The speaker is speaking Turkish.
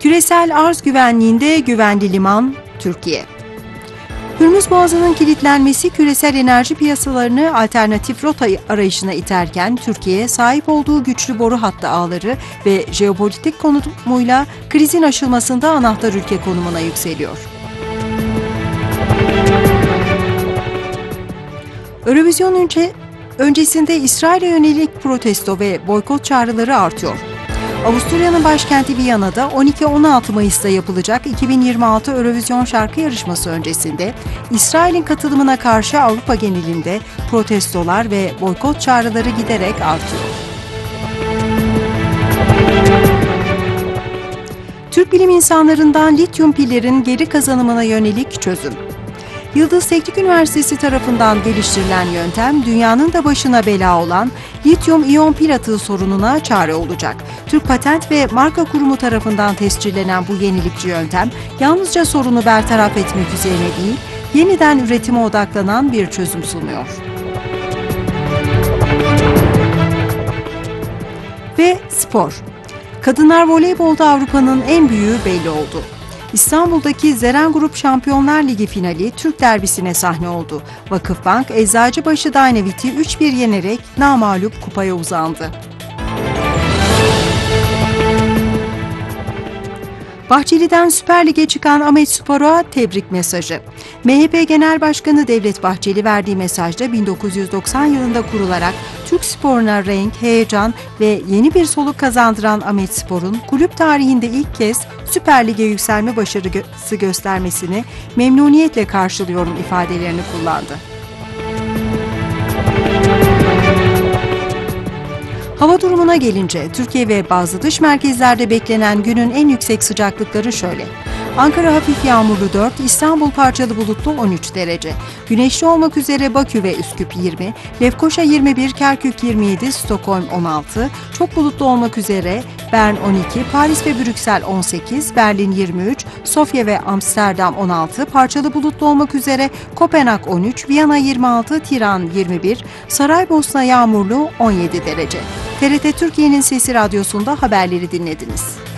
Küresel arz güvenliğinde güvenli liman Türkiye. Hürmüz Boğazı'nın kilitlenmesi küresel enerji piyasalarını alternatif rota arayışına iterken Türkiye sahip olduğu güçlü boru hattı ağları ve jeopolitik konumuyla krizin aşılmasında anahtar ülke konumuna yükseliyor. Eurovision öncesinde İsrail'e yönelik protesto ve boykot çağrıları artıyor. Avusturya'nın başkenti Viyana'da 12-16 Mayıs'ta yapılacak 2026 Eurovision şarkı yarışması öncesinde İsrail'in katılımına karşı Avrupa genelinde protestolar ve boykot çağrıları giderek artıyor. Türk bilim insanlarından lityum pillerin geri kazanımına yönelik çözüm. Yıldız Teknik Üniversitesi tarafından geliştirilen yöntem, dünyanın da başına bela olan lityum-iyon pil atığı sorununa çare olacak. Türk Patent ve Marka Kurumu tarafından tescillenen bu yenilikçi yöntem, yalnızca sorunu bertaraf etmek üzerine değil, yeniden üretime odaklanan bir çözüm sunuyor. Ve spor. Kadınlar voleybolda Avrupa'nın en büyüğü belli oldu. İstanbul'daki Zeren Grup Şampiyonlar Ligi finali Türk derbisine sahne oldu. Vakıfbank, Eczacıbaşı Dynavit'i 3-1 yenerek namağlup kupaya uzandı. Bahçeli'den Süper Lig'e çıkan Ahmetspor'a tebrik mesajı. MHP Genel Başkanı Devlet Bahçeli verdiği mesajda 1990 yılında kurularak Türk sporuna renk, heyecan ve yeni bir soluk kazandıran Ahmetspor'un kulüp tarihinde ilk kez Süper Lig'e yükselme başarısı göstermesini memnuniyetle karşılıyorum ifadelerini kullandı. Hava durumuna gelince Türkiye ve bazı dış merkezlerde beklenen günün en yüksek sıcaklıkları şöyle. Ankara hafif yağmurlu 4, İstanbul parçalı bulutlu 13 derece. Güneşli olmak üzere Bakü ve Üsküp 20, Lefkoşa 21, Kerkük 27, Stockholm 16, çok bulutlu olmak üzere Bern 12, Paris ve Brüksel 18, Berlin 23, Sofya ve Amsterdam 16, parçalı bulutlu olmak üzere Kopenhag 13, Viyana 26, Tiran 21, Saraybosna yağmurlu 17 derece. TRT Türkiye'nin Sesi Radyosu'nda haberleri dinlediniz.